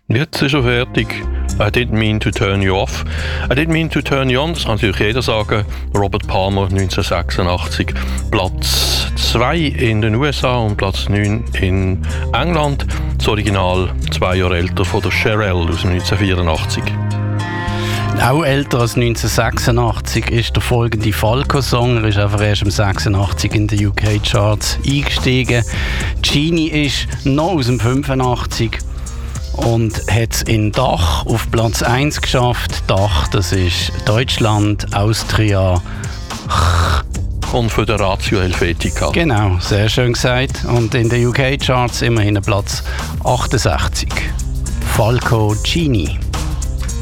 Jetzt ist er fertig. I didn't mean to turn you off. I didn't mean to turn you on, das kann natürlich jeder sagen. Robert Palmer, 1986. Platz 2 in den USA und Platz 9 in England. Das Original 2 Jahre älter von der Cherelle aus 1984. Auch älter als 1986 ist der folgende Falco-Song. Er ist einfach erst im 86 in den UK-Charts eingestiegen. Genie ist noch aus dem 85 und hat es in Dach auf Platz 1 geschafft. Dach, das ist Deutschland, Austria, Confederatio Helvetica. Genau, sehr schön gesagt. Und in den UK-Charts immerhin Platz 68. Falco, Genie.